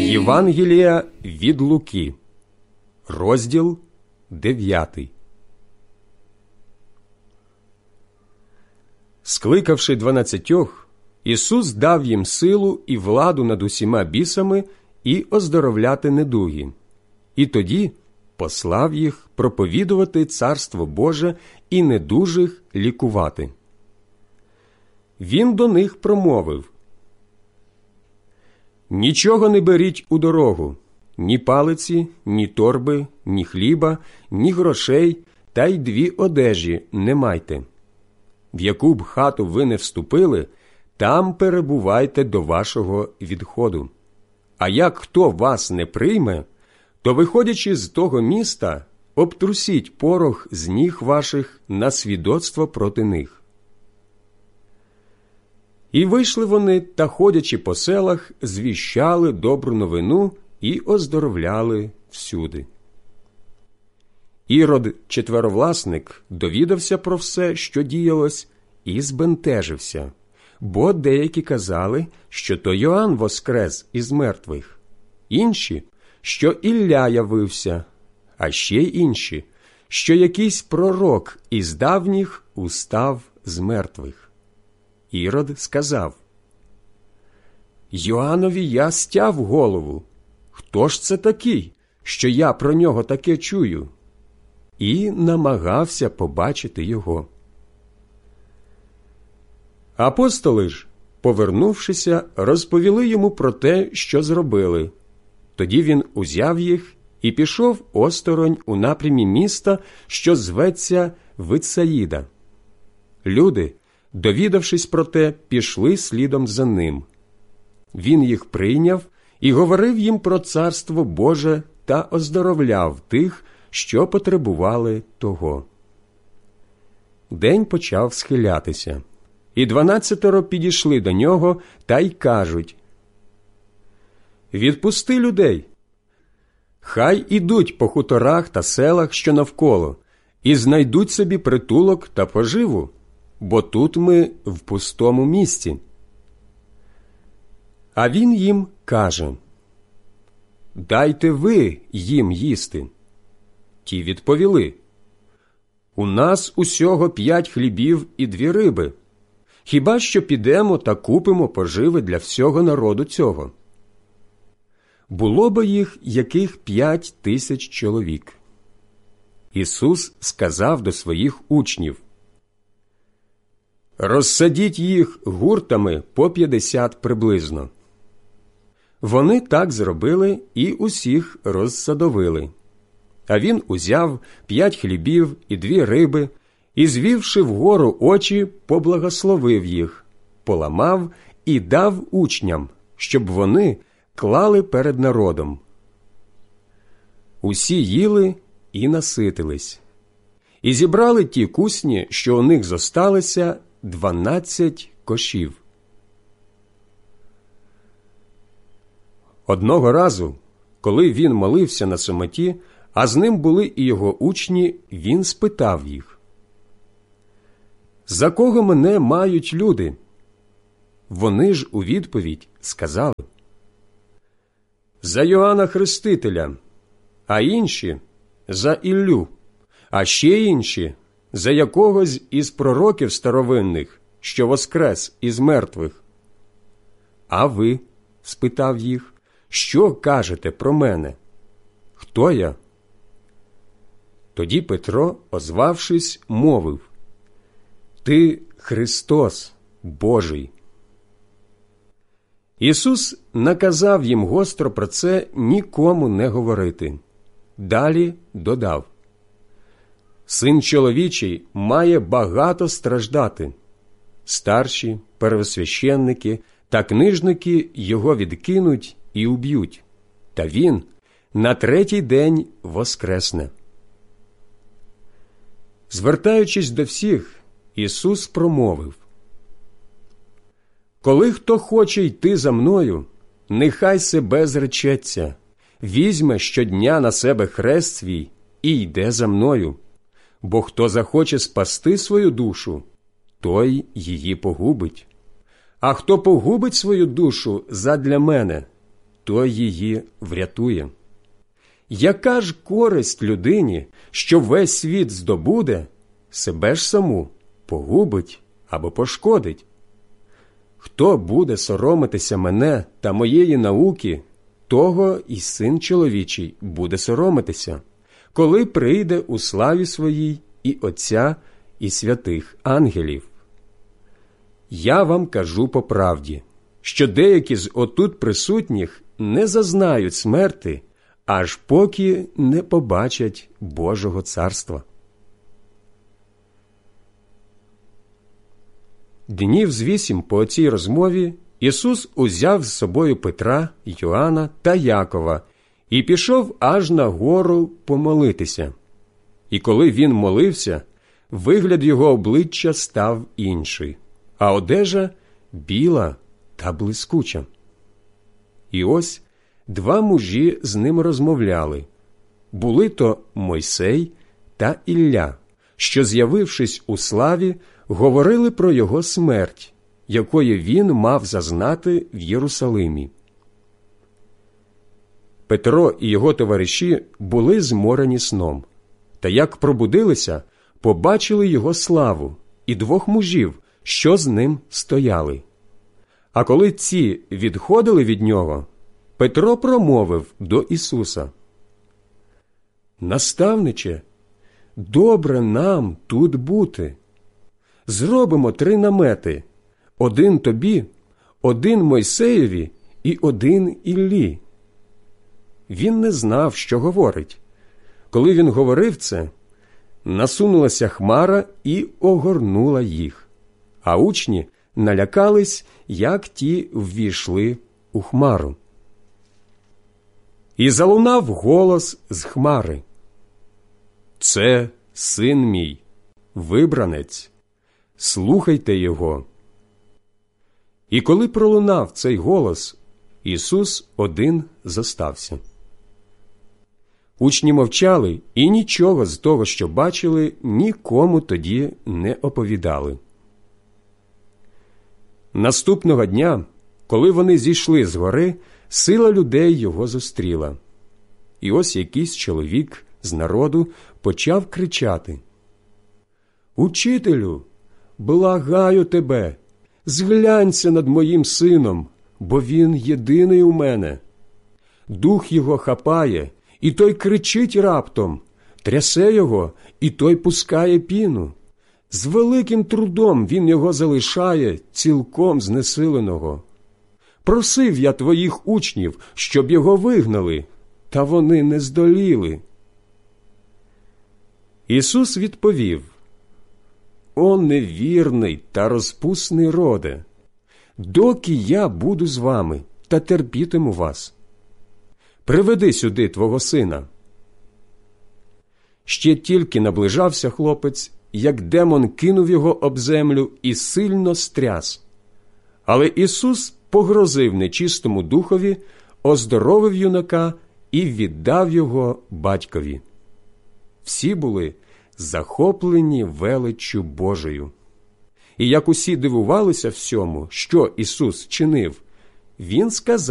Євангелія від Луки, розділ 9. Скликавши 12, Ісус дав їм силу і владу над усіма бісами і оздоровляти недуги. І тоді послав їх проповідувати Царство Боже і недужих лікувати. Він до них промовив: «Нічого не беріть у дорогу, ні палиці, ні торби, ні хліба, ні грошей, та й 2 одежі не майте. В яку б хату ви не вступили, там перебувайте до вашого відходу. А як хто вас не прийме, то, виходячи з того міста, обтрусіть порох з ніг ваших на свідоцтво проти них». І вийшли вони та, ходячи по селах, звіщали добру новину і оздоровляли всюди. Ірод, четверовласник, довідався про все, що діялось, і збентежився, бо деякі казали, що то Йоанн воскрес із мертвих, інші, що Ілля явився, а ще й інші, що якийсь пророк із давніх устав з мертвих. Ірод сказав: «Йоаннові я стяв голову. Хто ж це такий, що я про нього таке чую?» І намагався побачити його. Апостоли ж, повернувшися, розповіли йому про те, що зробили. Тоді він узяв їх і пішов осторонь у напрямі міста, що зветься Витсаїда. Люди, довідавшись про те, пішли слідом за ним. Він їх прийняв і говорив їм про Царство Боже та оздоровляв тих, що потребували того. День почав схилятися, і 12 підійшли до нього та й кажуть: «Відпусти людей, хай ідуть по хуторах та селах, що навколо, і знайдуть собі притулок та поживу, бо тут ми в пустому місці». А він їм каже: «Дайте ви їм їсти». Ті відповіли: «У нас усього 5 хлібів і 2 риби. Хіба що підемо та купимо поживи для всього народу цього?» Було би їх яких 5000 чоловік. Ісус сказав до своїх учнів: «Розсадіть їх гуртами по 50 приблизно». Вони так зробили і усіх розсадовили. А він узяв 5 хлібів і 2 риби, і, звівши вгору очі, поблагословив їх, поламав і дав учням, щоб вони клали перед народом. Усі їли і наситились. І зібрали ті кусні, що у них зосталися, 12 кошів. Одного разу, коли він молився на самоті, а з ним були і його учні, він спитав їх: «За кого мене мають люди?» Вони ж у відповідь сказали: «За Йоанна Хрестителя, а інші – за Іллю, а ще інші – за якогось із пророків старовинних, що воскрес із мертвих». «А ви?» – спитав їх. «Що кажете про мене? Хто я?» Тоді Петро, озвавшись, мовив: «Ти Христос Божий». Ісус наказав їм гостро про це нікому не говорити. Далі додав: «Син чоловічий має багато страждати. Старші, первосвященники та книжники його відкинуть і уб'ють, та він на 3-й день воскресне». Звертаючись до всіх, Ісус промовив: «Коли хто хоче йти за мною, нехай себе зречеться, візьме щодня на себе хрест свій і йде за мною. Бо хто захоче спасти свою душу, той її погубить. А хто погубить свою душу задля мене, той її врятує. Яка ж користь людині, що весь світ здобуде, себе ж саму погубить або пошкодить? Хто буде соромитися мене та моєї науки, того і Син чоловічий буде соромитися, коли прийде у славі своїй і Отця, і святих ангелів. Я вам кажу по правді, що деякі з отут присутніх не зазнають смерти, аж поки не побачать Божого царства. Днів з 8 по цій розмові Ісус узяв з собою Петра, Йоанна та Якова і пішов аж на гору помолитися. І коли він молився, вигляд його обличчя став інший, а одежа біла та блискуча. І ось 2 мужі з ним розмовляли. Були то Мойсей та Ілля, що, з'явившись у славі, говорили про його смерть, якої він мав зазнати в Єрусалимі. Петро і його товариші були зморені сном, та як пробудилися, побачили його славу і 2 мужів, що з ним стояли. А коли ці відходили від нього, Петро промовив до Ісуса: «Наставниче, добре нам тут бути. Зробимо 3 намети, 1 тобі, 1 Мойсеєві і 1 Іллі». Він не знав, що говорить. Коли він говорив це, насунулася хмара і огорнула їх, а учні налякались, як ті ввійшли у хмару. І залунав голос з хмари: «Це син мій, вибранець, слухайте його». І коли пролунав цей голос, Ісус один зостався. Учні мовчали і нічого з того, що бачили, нікому тоді не оповідали. Наступного дня, коли вони зійшли з гори, сила людей його зустріла. І ось якийсь чоловік з народу почав кричати: «Учителю, благаю тебе, зглянься над моїм сином, бо він єдиний у мене. Дух його хапає, і той кричить раптом, трясе його, і той пускає піну. З великим трудом він його залишає, цілком знесиленого. Просив я твоїх учнів, щоб його вигнали, та вони не здоліли». Ісус відповів: «О невірний та розпусний роде! Доки я буду з вами та терпітиму вас? Приведи сюди твого сина». Ще тільки наближався хлопець, як демон кинув його об землю і сильно стряс. Але Ісус погрозив нечистому духові, оздоровив юнака і віддав його батькові. Всі були захоплені величчю Божою. І як усі дивувалися всьому, що Ісус чинив, Він сказав: